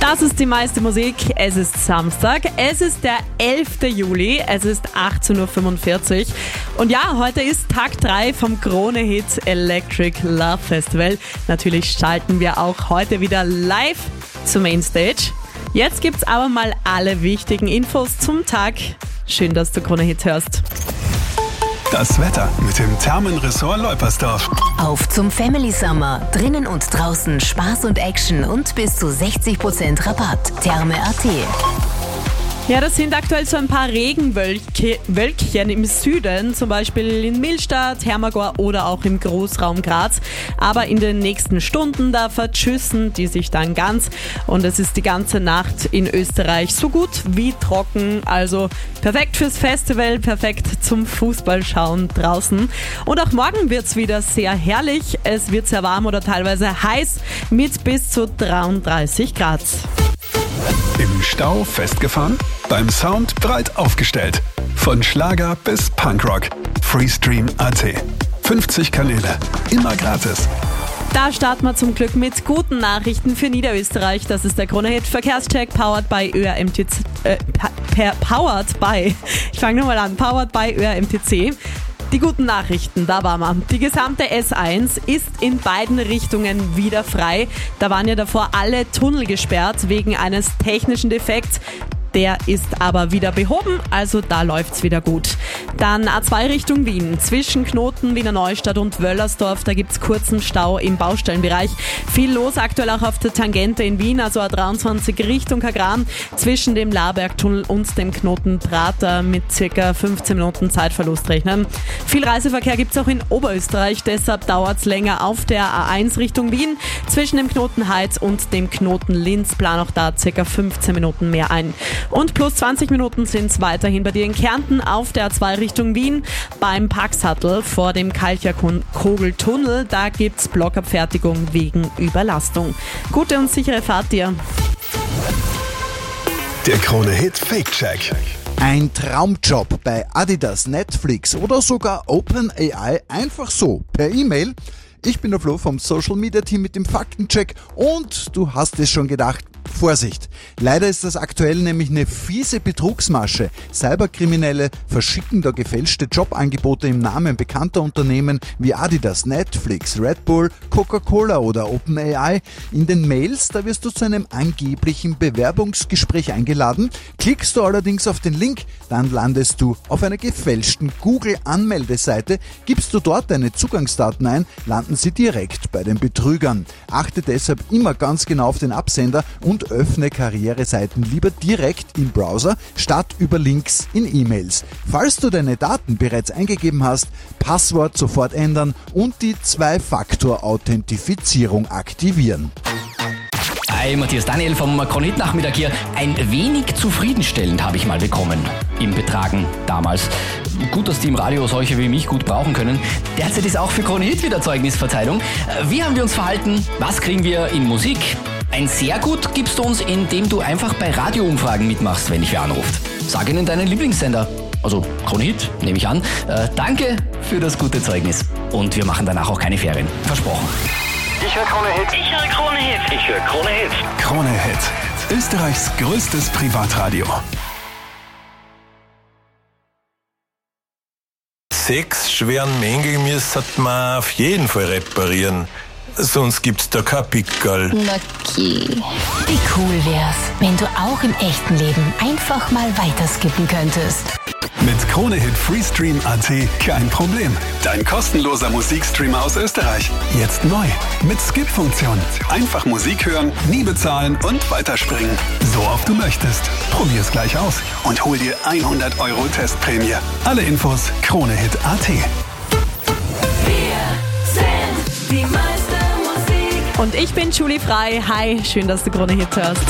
Das ist die meiste Musik. Es ist Samstag. Es ist der 11. Juli. Es ist 18.45 Uhr. Und ja, heute ist Tag 3 vom Krone-Hit Electric Love Festival. Natürlich schalten wir auch heute wieder live zur Mainstage. Jetzt gibt's aber mal alle wichtigen Infos zum Tag. Schön, dass du Krone-Hit hörst. Das Wetter mit dem Thermenressort Leupersdorf. Auf zum Family Summer. Drinnen und draußen Spaß und Action und bis zu 60% Rabatt. Therme.at. Ja, das sind aktuell so ein paar Regenwölkchen im Süden, zum Beispiel in Millstatt, Hermagor oder auch im Großraum Graz. Aber in den nächsten Stunden, da verschüssen die sich dann ganz und es ist die ganze Nacht in Österreich so gut wie trocken. Also perfekt fürs Festival, perfekt zum Fußballschauen draußen. Und auch morgen wird's wieder sehr herrlich. Es wird sehr warm oder teilweise heiß mit bis zu 33 Grad. Im Stau festgefahren? Beim Sound breit aufgestellt. Von Schlager bis Punkrock. Freestream.at. 50 Kanäle. Immer gratis. Da starten wir zum Glück mit guten Nachrichten für Niederösterreich. Das ist der Krone-Hit Verkehrscheck, powered by ÖRMTC. Powered by ÖRMTC. Die guten Nachrichten, da waren wir. Die gesamte S1 ist in beiden Richtungen wieder frei. Da waren ja davor alle Tunnel gesperrt wegen eines technischen Defekts. Der ist aber wieder behoben, also da läuft's wieder gut. Dann A2 Richtung Wien. Zwischen Knoten, Wiener Neustadt und Wöllersdorf, da gibt's kurzen Stau im Baustellenbereich. Viel los aktuell auch auf der Tangente in Wien, also A23 Richtung Kagran. Zwischen dem Labergtunnel und dem Knoten Prater mit ca. 15 Minuten Zeitverlust rechnen. Viel Reiseverkehr gibt's auch in Oberösterreich, deshalb dauert's länger auf der A1 Richtung Wien. Zwischen dem Knoten Heiz und dem Knoten Linz plan auch da ca. 15 Minuten mehr ein. Und plus 20 Minuten sind es weiterhin bei dir in Kärnten auf der A2 Richtung Wien beim Parksattel vor dem Kalcher-Kogeltunnel. Da gibt's Blockabfertigung wegen Überlastung. Gute und sichere Fahrt dir. Der Krone-Hit Fake-Check. Ein Traumjob bei Adidas, Netflix oder sogar OpenAI einfach so per E-Mail. Ich bin der Flo vom Social Media Team mit dem Faktencheck und du hast es schon gedacht, Vorsicht! Leider ist das aktuell nämlich eine fiese Betrugsmasche. Cyberkriminelle verschicken da gefälschte Jobangebote im Namen bekannter Unternehmen wie Adidas, Netflix, Red Bull, Coca-Cola oder OpenAI. In den Mails, da wirst du zu einem angeblichen Bewerbungsgespräch eingeladen. Klickst du allerdings auf den Link, dann landest du auf einer gefälschten Google-Anmeldeseite. Gibst du dort deine Zugangsdaten ein, landen sie direkt bei den Betrügern. Achte deshalb immer ganz genau auf den Absender und öffne Karriereseiten lieber direkt im Browser, statt über Links in E-Mails. Falls du deine Daten bereits eingegeben hast, Passwort sofort ändern und die 2-Faktor-Authentifizierung aktivieren. Hi, Matthias Daniel vom Krone-Hit-Nachmittag hier. Ein wenig zufriedenstellend habe ich mal bekommen im Betragen damals. Gut, dass die im Radio solche wie mich gut brauchen können. Derzeit ist auch für Krone-Hit wieder Zeugnisverteilung. Wie haben wir uns verhalten? Was kriegen wir in Musik? Ein sehr gut gibst du uns, indem du einfach bei Radioumfragen mitmachst, wenn dich wer anruft. Sag ihnen deinen Lieblingssender. Also Krone-Hit, nehme ich an. Danke für das gute Zeugnis. Und wir machen danach auch keine Ferien. Versprochen. Ich höre Krone-Hit. Ich höre Krone-Hit. Ich höre Krone-Hit. Krone-Hit. Österreichs größtes Privatradio. 6 schweren Mängel müsste man auf jeden Fall reparieren. Sonst gibt's da kein Pickerl. Okay. Wie cool wär's, wenn du auch im echten Leben einfach mal weiterskippen könntest. Mit Krone-Hit Freestream.at kein Problem. Dein kostenloser Musikstreamer aus Österreich. Jetzt neu. Mit Skip-Funktion. Einfach Musik hören, nie bezahlen und weiterspringen. So oft du möchtest. Probier's gleich aus und hol dir 100 € Testprämie. Alle Infos Krone-Hit.at. Und ich bin Julie Frei. Hi, schön, dass du Krone-Hit hörst.